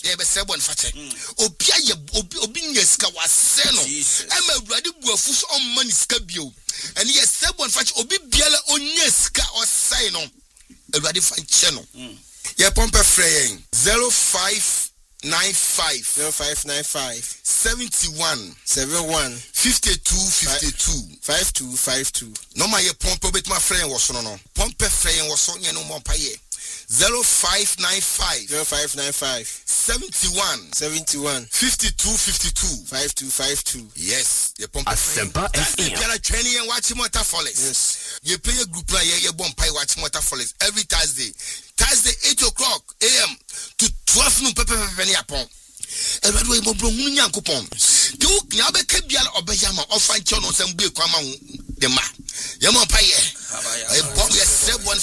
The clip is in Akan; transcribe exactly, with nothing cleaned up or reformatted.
ye be se bon fache obia ye obi nya sika wase no ema awurade buafu so on mani sika bio ene ye se bon fache obi biala onya sika osai no awurade fanche no ye pompe frey zero five nine five zero five nine five seventy-one seventy-one fifty-two fifty-two five two five two. No my pompe bet my friend was no no pompe frey was so no more paye zero five nine five zero five nine five seventy-one seventy-one fifty-two fifty-two five two five two. Yes, ye pompe Asempa F M. You are training and watching Motor Follies. Yes. You play a group play ye bomb pie watch Motor Follies every Thursday. Thursday eight o'clock A M to twelve noon pepe pepe upon. And by the way, Mobro Munyankupon. Do Yabe Kebial Obeyama or find channels and be Kwama the ma. Yamon Paye. A bomb yes, one